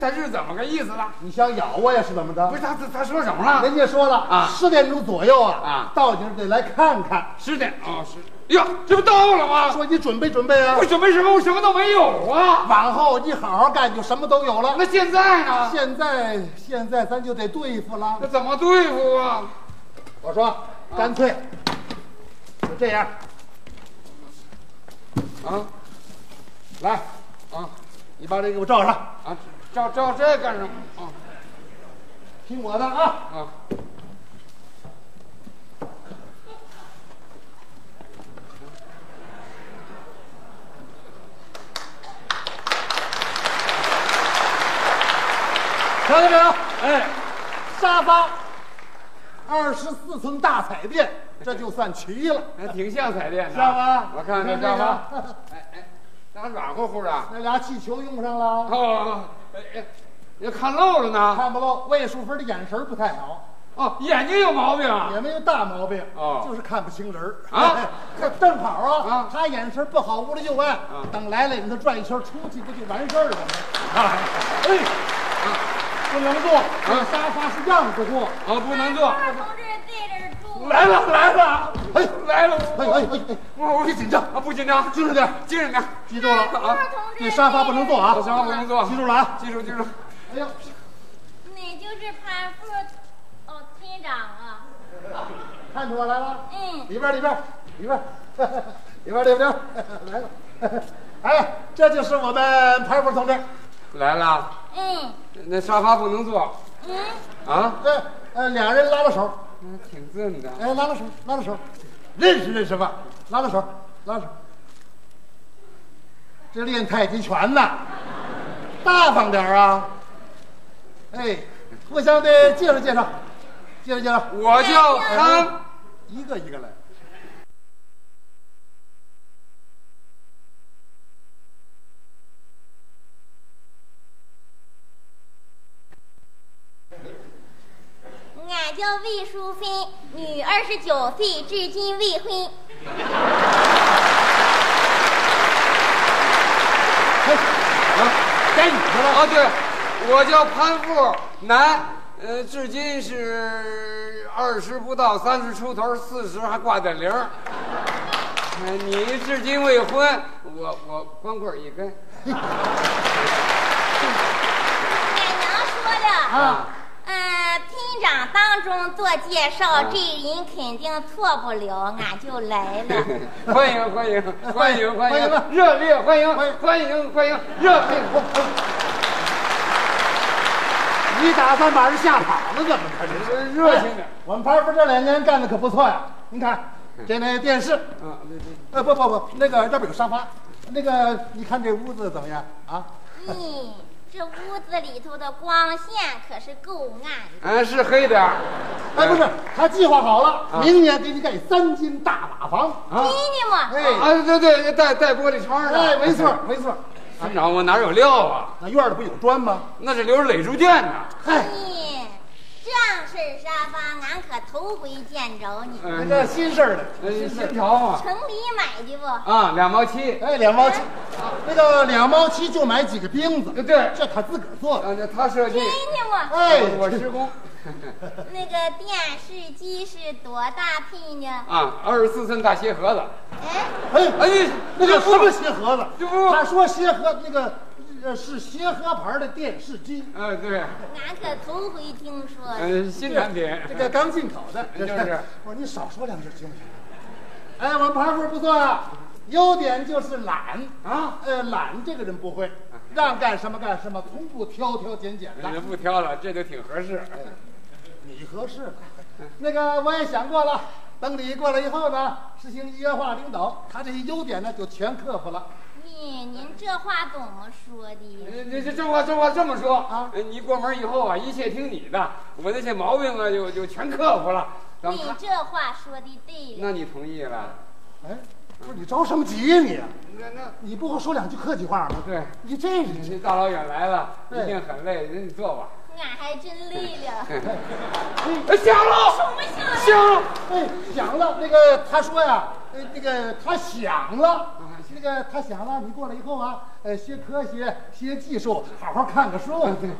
他是怎么个意思了？ 你想咬我也是怎么着？ 不是他说什么了？ 人家说了啊 ，10点钟左右啊，到你这儿得来看看。 10点啊，呀，这不到了吗？ 说你准备准备啊！ 我准备什么？我什么都没有啊！ 往后你好好干，就什么都有了。 那现在呢？ 现在咱就得对付了。 那怎么对付啊？ 我说，干脆就这样啊， 来啊你把这给我罩上啊，照这干什么啊？ 听我的啊！ 啊。 瞧见没有？ 哎， 沙发24寸大彩电，这就算齐了。 还挺像彩电的， 像吧？ 我看这沙发，哎，咋软乎乎的？ 那俩气球用上了， 哦，哎，看漏了呢。 看不漏。魏淑芬的眼神不太好， 哦，眼睛有毛病啊？ 也没有大毛病， 哦就是看不清人儿啊。 正好啊他眼神不好，屋里就暗。等来了，你他转一圈出去，不就完事儿了吗？哎，不能坐，这沙发是样子货。 哦，不能坐。 二同志在这儿住。 来了， 哎， 来了！ 我别紧张啊，不紧张， 精神点， 精神点， 记住了啊！ 这沙发不能坐啊， 沙发不能坐， 记住了啊！ 记住。 哎呀， 你就是潘副厅长啊？ 看出我来了？ 嗯。 里边，来了。哎，这就是我们潘副同志。 来了。 嗯。 那沙发不能坐。 嗯。 啊？ 俩人拉拉手。 挺正的。 哎，拉拉手，认识吧？拉拉手。这练太极拳呢，大方点啊！哎，互相的介绍。 我叫潘， 一个来。 俺叫魏淑芬，女，29岁，至今未婚。 该你的了。 啊，对，我叫潘富，男，至今是20不到，30出头，40还挂点零。你至今未婚，我光棍一根。 俺娘说的啊。 厅长当中做介绍，这人肯定错不了，俺就来了。 欢迎，热烈欢迎，热烈！ 你打算把人吓跑了怎么着？ 这是热情点。 我们潘夫这2年干的可不错呀！您看，这那电视，不，那个这边有沙发，那个你看这屋子怎么样啊？ 这屋子里头的光线可是够暗的。 是黑点儿。 哎，不是，他计划好了，明年给你盖3间大瓦房。 给你嘛。 对，带玻璃窗的。 哎，没错。 厅长，我哪有料啊？ 那院里不有砖吗？ 那是留着垒柱件呢。 嗨， 这样式沙发，俺可头回见着你。 那个新事儿的， 新潮嘛。 城里买的不？ 啊，2毛7。 哎2毛7，那个2毛7就买几个钉子。 对， 这他自个儿做的。 那他设计。 给你嘛。 哎， 我施工。 那个电视机是多大坯呢？ 啊，24寸大鞋盒子。 哎，那个什么鞋盒子？ 这不， 他说鞋盒那个是鞋盒牌的电视机。 对。 俺可头回听说。 新产品， 这个刚进口的， 就是。 我说你少说2句行不行？哎，我们潘夫不错啊，优点就是懒啊。懒这个人不会，让干什么干什么，从不挑拣的。 不挑了，这就挺合适。 你合适了。那个我也想过了，等你过来以后呢，实行一元化领导，他这些优点呢就全克服了。 您这话怎么说的？ 这话这么说啊？你过门以后啊，一切听你的，我那些毛病啊就全克服了。 你这话说的对了。 那你同意了？ 哎，不是你着什么急呀你？ 那你不会说2句客气话吗？ 对， 你这你大老远来了，一定很累，你坐吧。 俺还真累了。 响了， 什么响了？ 响了， 响了。那个他说呀，那个他响了。 那个他想了，你过来以后啊，学科学，学技术，好好看个书。